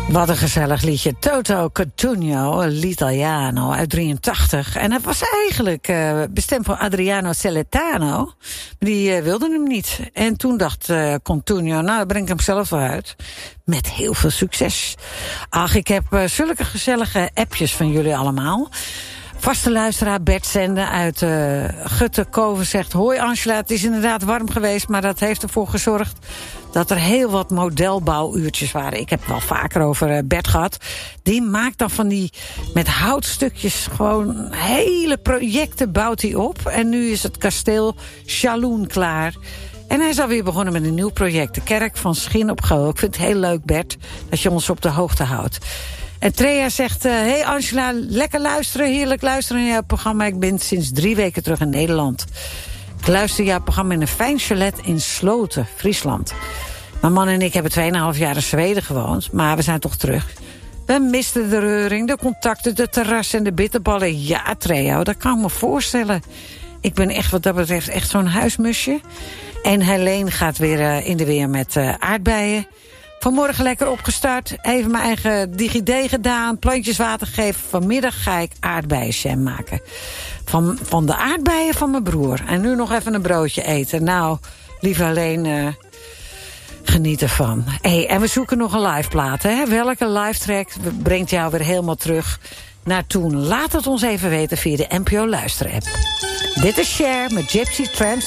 Wat een gezellig liedje. Toto Cutugno, l'Italiano uit 83. En het was eigenlijk bestemd voor Adriano Celentano. Maar die wilde hem niet. En toen dacht Cutugno, nou, dan breng ik hem zelf wel uit. Met heel veel succes. Ach, ik heb zulke gezellige appjes van jullie allemaal. Vaste luisteraar Bert Zende uit Gutte-Koven zegt... Hoi Angela, het is inderdaad warm geweest... maar dat heeft ervoor gezorgd dat er heel wat modelbouwuurtjes waren. Ik heb het wel vaker over Bert gehad. Die maakt dan van die met houtstukjes gewoon hele projecten bouwt hij op. En nu is het kasteel Chaloen klaar. En hij is alweer begonnen met een nieuw project. De kerk van Schin op Geul. Ik vind het heel leuk, Bert, dat je ons op de hoogte houdt. En Trea zegt, hey Angela, lekker luisteren, heerlijk luisteren naar jouw programma. Ik ben sinds 3 weken terug in Nederland. Ik luister jouw programma in een fijn chalet in Sloten, Friesland. Mijn man en ik hebben 2,5 jaar in Zweden gewoond, maar we zijn toch terug. We misten de reuring, de contacten, de terras en de bitterballen. Ja, Trea, dat kan ik me voorstellen. Ik ben echt wat dat betreft echt zo'n huismusje. En Helene gaat weer in de weer met aardbeien. Vanmorgen lekker opgestart, even mijn eigen DigiD gedaan, plantjes water gegeven. Vanmiddag ga ik aardbeienjam maken. Van de aardbeien van mijn broer. En nu nog even een broodje eten. Nou, lieve alleen, geniet ervan. Hey, en we zoeken nog een live plaat. Hè? Welke live track brengt jou weer helemaal terug naar toen? Laat het ons even weten via de NPO Luister-app. Dit is Cher met Gypsy Tramp